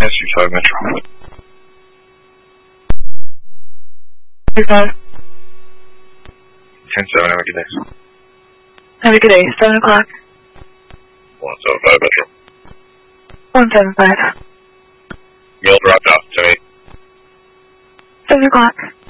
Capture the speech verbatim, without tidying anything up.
S three five Metro. three five. ten seven, have a good day. Have a good day. seven o'clock. one seven five Metro. one seven five. Meal dropped off to me. seven o'clock.